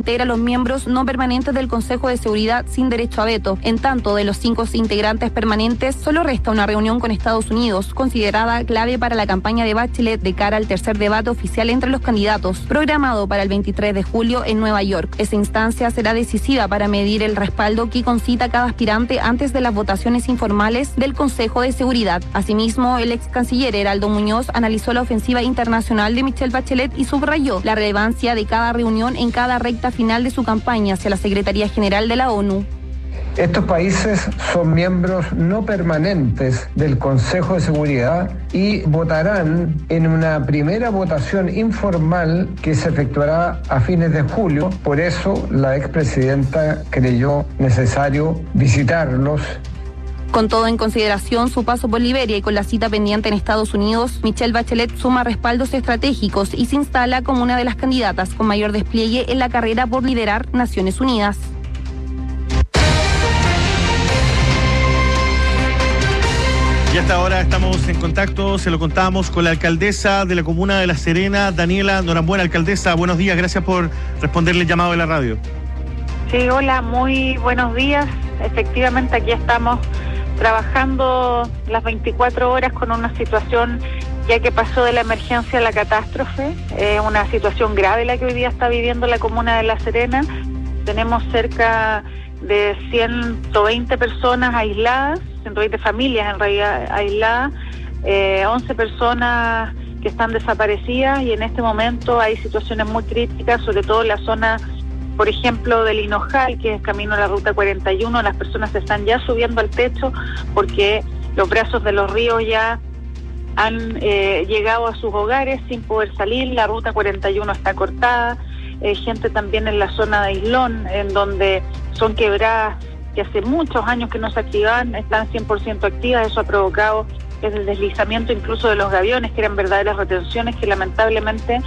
integra los miembros no permanentes del Consejo de Seguridad sin derecho a veto. En tanto, de los 5 integrantes permanentes, solo resta una reunión con Estados Unidos, considerada clave para la campaña de Bachelet de cara al tercer debate oficial entre los candidatos, programado para el 23 de julio en Nueva York. Esa instancia será decisiva para medir el respaldo que concita cada aspirante antes de las votaciones informales del Consejo de Seguridad. Asimismo, el ex canciller Heraldo Muñoz analizó la ofensiva internacional de Michelle Bachelet y subrayó la relevancia de cada reunión en cada recta final de su campaña hacia la Secretaría General de la ONU. Estos países son miembros no permanentes del Consejo de Seguridad y votarán en una primera votación informal que se efectuará a fines de julio. Por eso la expresidenta creyó necesario visitarlos. Con todo en consideración su paso por Liberia y con la cita pendiente en Estados Unidos, Michelle Bachelet suma respaldos estratégicos y se instala como una de las candidatas con mayor despliegue en la carrera por liderar Naciones Unidas. Y hasta ahora estamos en contacto, se lo contamos, con la alcaldesa de la comuna de La Serena, Daniela Norambuena. Alcaldesa, buenos días, gracias por responderle el llamado de la radio. Sí, hola, muy buenos días. Efectivamente, aquí estamos trabajando las 24 horas con una situación ya que pasó de la emergencia a la catástrofe. Una situación grave la que hoy día está viviendo la comuna de La Serena. Tenemos cerca de 120 personas aisladas, 120 familias en realidad aisladas, 11 personas que están desaparecidas y en este momento hay situaciones muy críticas, sobre todo en la zona, por ejemplo, del Hinojal, que es camino a la ruta 41, las personas están ya subiendo al techo porque los brazos de los ríos ya han llegado a sus hogares sin poder salir, la ruta 41 está cortada, gente también en la zona de Islón, en donde son quebradas que hace muchos años que no se activan, están 100% activas, eso ha provocado el deslizamiento incluso de los gaviones, que eran verdaderas retenciones que lamentablemente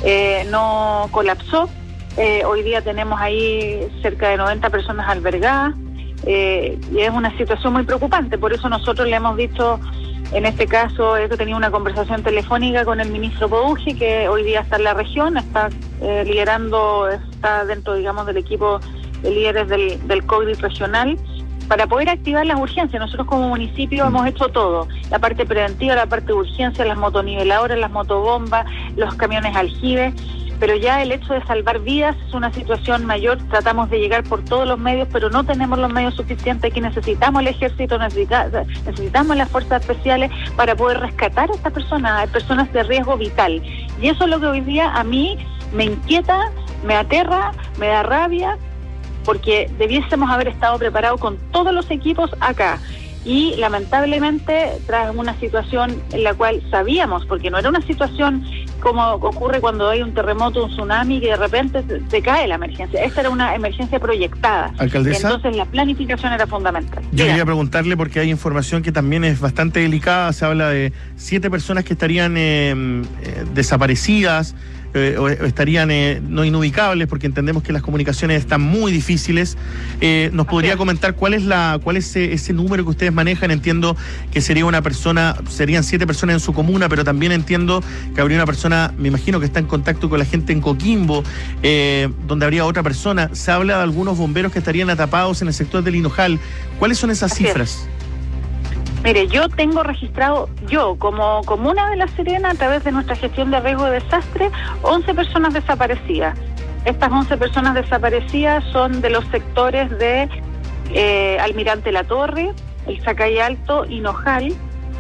no colapsó. Hoy día tenemos ahí cerca de 90 personas albergadas y es una situación muy preocupante, por eso nosotros le hemos dicho, en este caso he tenido una conversación telefónica con el ministro Poduje, que hoy día está en la región, está liderando, está dentro, digamos, del equipo de líderes del COVID regional, para poder activar las urgencias. Nosotros como municipio hemos hecho todo, la parte preventiva, la parte de urgencia, las motoniveladoras, las motobombas, los camiones aljibes, pero ya el hecho de salvar vidas es una situación mayor. Tratamos de llegar por todos los medios, pero no tenemos los medios suficientes. Aquí necesitamos el ejército, necesitamos las fuerzas especiales para poder rescatar a estas personas, hay personas de riesgo vital. Y eso es lo que hoy día a mí me inquieta, me aterra, me da rabia, porque debiésemos haber estado preparados con todos los equipos acá. Y lamentablemente, tras una situación en la cual sabíamos, porque no era una situación como ocurre cuando hay un terremoto, un tsunami, que de repente se cae la emergencia. Esta era una emergencia proyectada. Alcaldesa, entonces la planificación era fundamental. Yo quería preguntarle, porque hay información que también es bastante delicada, se habla de 7 personas que estarían desaparecidas, o estarían no inubicables, porque entendemos que las comunicaciones están muy difíciles. ¿Nos podría comentar cuál es ese número que ustedes manejan? Entiendo que serían 7 personas en su comuna, pero también entiendo que habría una persona, me imagino que está en contacto con la gente en Coquimbo, donde habría otra persona. Se habla de algunos bomberos que estarían atrapados en el sector del Hinojal. ¿Cuáles son esas cifras? Mire, yo tengo registrado, como comuna de La Serena, a través de nuestra gestión de riesgo de desastre, 11 personas desaparecidas. Estas 11 personas desaparecidas son de los sectores de Almirante La Torre, el Zacay Alto, Hinojal,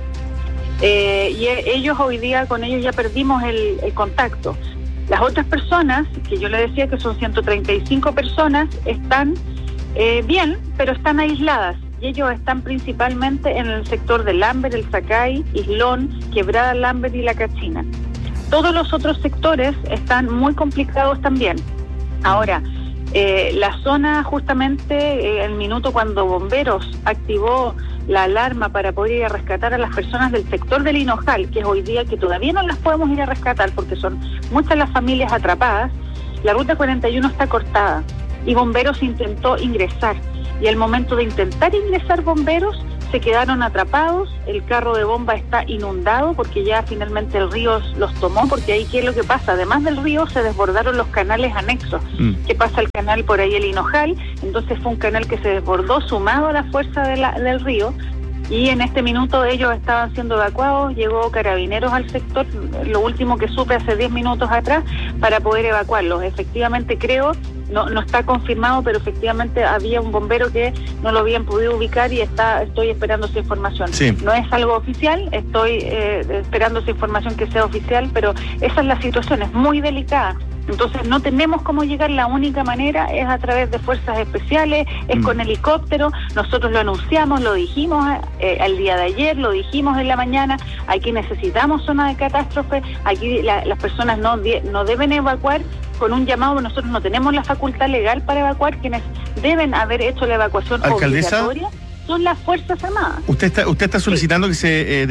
y ellos hoy día, con ellos ya perdimos el contacto. Las otras personas, que yo le decía que son 135 personas, están bien, pero están aisladas. Y ellos están principalmente en el sector de Lamber, el Zacay, Islón, Quebrada Lamber y La Cachina. Todos los otros sectores están muy complicados también. Ahora, la zona, justamente, el minuto cuando Bomberos activó la alarma para poder ir a rescatar a las personas del sector del Hinojal, que es hoy día que todavía no las podemos ir a rescatar porque son muchas las familias atrapadas, la ruta 41 está cortada y Bomberos intentó ingresar. Y al momento de intentar ingresar Bomberos, se quedaron atrapados, el carro de bomba está inundado porque ya finalmente el río los tomó, porque ahí ¿qué es lo que pasa? Además del río se desbordaron los canales anexos, que pasa el canal por ahí el Hinojal, entonces fue un canal que se desbordó sumado a la fuerza del río, y en este minuto ellos estaban siendo evacuados, llegó Carabineros al sector, lo último que supe hace 10 minutos atrás, para poder evacuarlos. Efectivamente creo, no está confirmado, pero efectivamente había un bombero que no lo habían podido ubicar y estoy esperando esa información. Sí. No es algo oficial, estoy esperando esa información que sea oficial, pero esa es la situación, es muy delicada. Entonces no tenemos cómo llegar, la única manera es a través de fuerzas especiales, es con helicóptero. Nosotros lo anunciamos, lo dijimos al día de ayer, lo dijimos en la mañana, aquí necesitamos zona de catástrofe, aquí las personas no deben evacuar con un llamado, nosotros no tenemos la facultad legal para evacuar, quienes deben haber hecho la evacuación obligatoria son las Fuerzas Armadas. Usted está solicitando que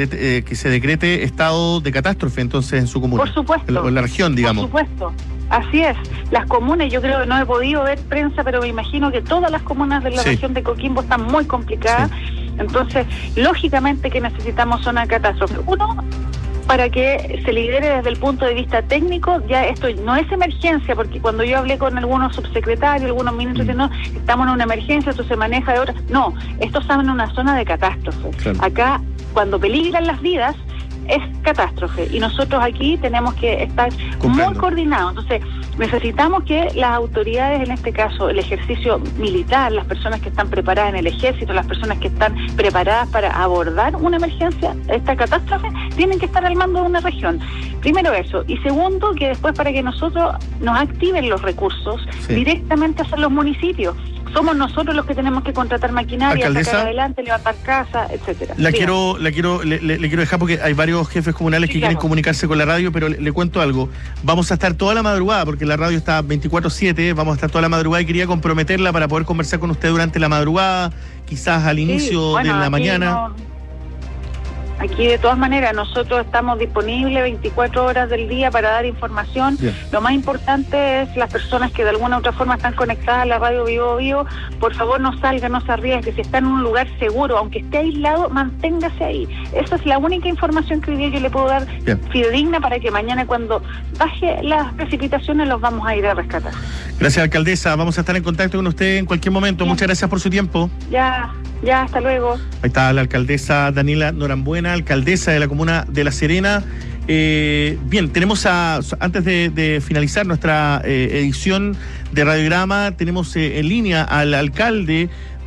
se decrete estado de catástrofe entonces en su comuna. Por supuesto. En la región, digamos. Por supuesto. Así es. Las comunas, yo creo que no he podido ver prensa, pero me imagino que todas las comunas de la región de Coquimbo están muy complicadas. Sí. Entonces, lógicamente que necesitamos zona de catástrofe. Uno, para que se lidere desde el punto de vista técnico, ya esto no es emergencia, porque cuando yo hablé con algunos subsecretarios, algunos ministros, no, estamos en una emergencia, esto se maneja de otra. No, esto está en una zona de catástrofe. Claro. Acá, cuando peligran las vidas, es catástrofe, y nosotros aquí tenemos que estar muy coordinados. Entonces necesitamos que las autoridades, en este caso el ejercicio militar, las personas que están preparadas en el ejército, las personas que están preparadas para abordar una emergencia, esta catástrofe, tienen que estar al mando de una región. Primero eso, y segundo, que después para que nosotros nos activen los recursos directamente hacia los municipios. Somos nosotros los que tenemos que contratar maquinaria, sacar adelante, levantar casas, etcétera. Le quiero dejar porque hay varios jefes comunales que quieren comunicarse con la radio, pero le cuento algo. Vamos a estar toda la madrugada, porque la radio está 24/7, vamos a estar toda la madrugada y quería comprometerla para poder conversar con usted durante la madrugada, quizás al inicio de la mañana. Aquí de todas maneras nosotros estamos disponibles 24 horas del día para dar información. Bien. Lo más importante es las personas que de alguna u otra forma están conectadas a la radio Vivo, por favor no salgan, no se arriesguen, si está en un lugar seguro, aunque esté aislado, manténgase ahí. Esa es la única información que hoy día yo le puedo dar fidedigna para que mañana cuando baje las precipitaciones los vamos a ir a rescatar. Gracias, alcaldesa, vamos a estar en contacto con usted en cualquier momento. Muchas gracias por su tiempo. Ya, hasta luego. Ahí está la alcaldesa Daniela Norambuena, alcaldesa de la comuna de La Serena. Bien, tenemos antes de finalizar nuestra edición de Radiograma, tenemos en línea al alcalde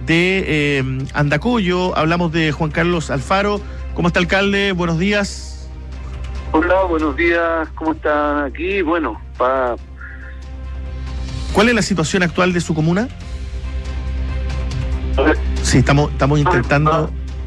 de Andacollo. Hablamos de Juan Carlos Alfaro. ¿Cómo está, alcalde? Buenos días. Hola, buenos días. ¿Cómo están aquí? Bueno, ¿cuál es la situación actual de su comuna? Sí, estamos intentando.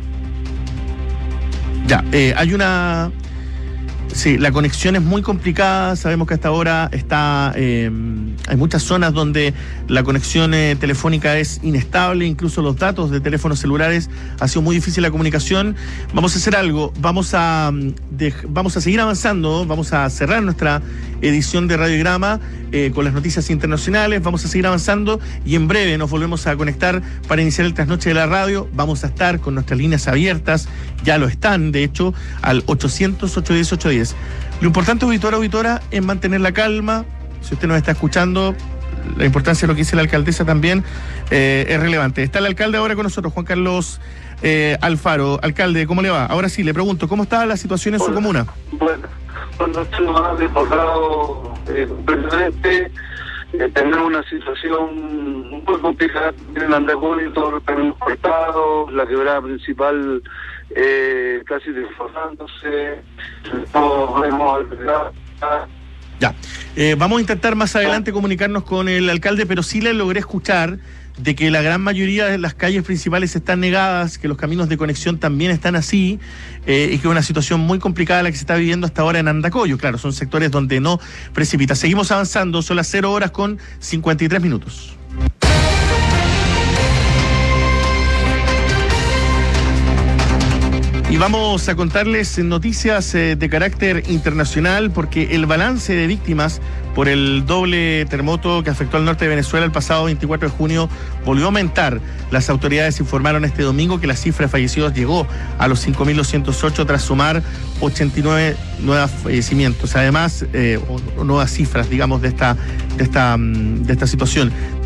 Ya, hay una. Sí, la conexión es muy complicada. Sabemos que hasta ahora hay muchas zonas donde la conexión telefónica es inestable, incluso los datos de teléfonos celulares, ha sido muy difícil la comunicación. Vamos a hacer algo, vamos a seguir avanzando, vamos a cerrar nuestra edición de Radiograma con las noticias internacionales, vamos a seguir avanzando y en breve nos volvemos a conectar para iniciar el trasnoche de la radio. Vamos a estar con nuestras líneas abiertas, ya lo están, de hecho, al 800-810-810. Lo importante, auditora, es mantener la calma. Si usted nos está escuchando, la importancia de lo que dice la alcaldesa también es relevante. Está el alcalde ahora con nosotros, Juan Carlos Alfaro. Alcalde, ¿cómo le va? Ahora sí, le pregunto, ¿cómo está la situación en su comuna? Bueno, nos ha desbordado completamente. Tenemos una situación muy complicada en Andacollo, todos los caminos cortados, la quebrada principal casi desformándose, todos hemos albergado. Ya, vamos a intentar más adelante comunicarnos con el alcalde, pero sí le logré escuchar de que la gran mayoría de las calles principales están negadas, que los caminos de conexión también están así, y que es una situación muy complicada la que se está viviendo hasta ahora en Andacollo. Claro, son sectores donde no precipita. Seguimos avanzando, son las 0:53. Y vamos a contarles noticias de carácter internacional, porque el balance de víctimas por el doble terremoto que afectó al norte de Venezuela el pasado 24 de junio volvió a aumentar. Las autoridades informaron este domingo que la cifra de fallecidos llegó a los 5.208 tras sumar 89 nuevos fallecimientos. Además, nuevas cifras, digamos, de esta situación.